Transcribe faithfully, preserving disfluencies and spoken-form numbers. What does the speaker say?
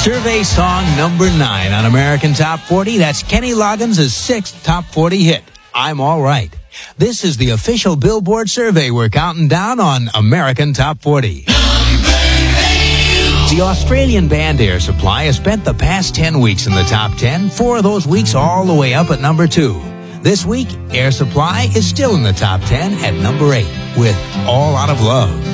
Survey song number nine on American Top forty. That's Kenny Loggins' sixth Top forty hit, I'm All Right. This is the official Billboard survey we're counting down on American Top forty. The Australian band Air Supply has spent the past ten weeks in the top ten, four of those weeks all the way up at number two. This week, Air Supply is still in the top ten at number eight with All Out of Love.